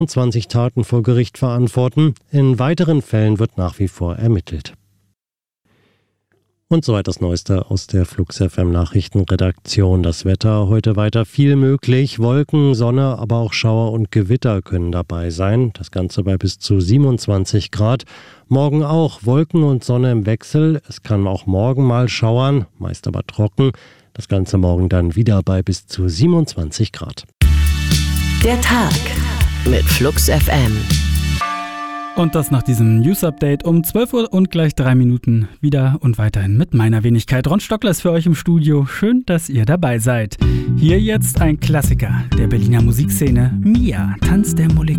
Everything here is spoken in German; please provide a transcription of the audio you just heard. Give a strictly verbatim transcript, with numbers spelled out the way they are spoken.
zwanzig Taten vor Gericht verantworten. In weiteren Fällen wird nach wie vor ermittelt. Und soweit das Neueste aus der Flux F M Nachrichtenredaktion. Das Wetter heute weiter viel möglich. Wolken, Sonne, aber auch Schauer und Gewitter können dabei sein. Das Ganze bei bis zu siebenundzwanzig Grad. Morgen auch Wolken und Sonne im Wechsel. Es kann auch morgen mal schauern, meist aber trocken. Das Ganze morgen dann wieder bei bis zu siebenundzwanzig Grad. Der Tag mit Flux F M. Und das nach diesem News-Update um zwölf Uhr und gleich drei Minuten wieder und weiterhin mit meiner Wenigkeit. Ron Stockler ist für euch im Studio. Schön, dass ihr dabei seid. Hier jetzt ein Klassiker der Berliner Musikszene. Mia, Tanz der Moleküle.